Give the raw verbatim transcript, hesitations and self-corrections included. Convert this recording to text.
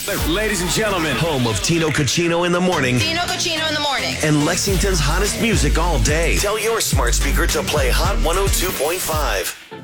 Ladies and gentlemen, home of Tino Cucino in the morning Tino Cucino in the morning. and Lexington's hottest music all day. Tell your smart speaker to play Hot one oh two point five.